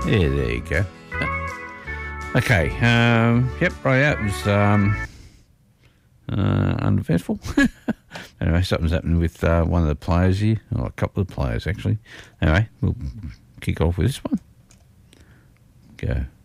Yeah, there you go. Okay, yep, right out. It was uneventful. Anyway, something's happened with one of the players here, or a couple of players actually. Anyway, we'll kick off with this one. Go.